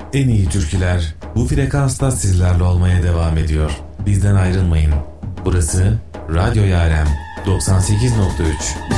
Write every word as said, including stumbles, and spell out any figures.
en iyi türküler bu frekansta sizlerle olmaya devam ediyor. Bizden ayrılmayın. Burası Radyo Yarem doksan sekiz nokta üç.